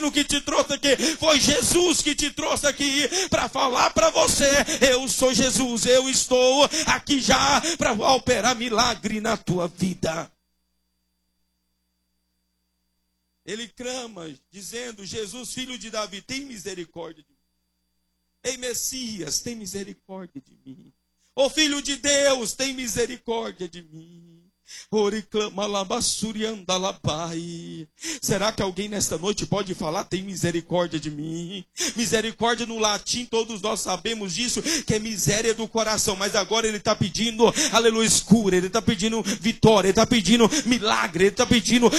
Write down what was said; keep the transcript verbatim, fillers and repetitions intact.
que te trouxe aqui, foi Jesus que te trouxe aqui para falar para você: eu sou Jesus, eu estou aqui já para operar milagre na tua vida. Ele clama dizendo: Jesus, filho de Davi, tem misericórdia de mim. Ei, Messias, tem misericórdia de mim. Ô Filho de Deus, tem misericórdia de mim. Será que alguém nesta noite pode falar: tem misericórdia de mim? Misericórdia no latim, todos nós sabemos disso, que é miséria do coração. Mas agora ele está pedindo, aleluia, cura, ele está pedindo vitória, ele está pedindo milagre, ele está pedindo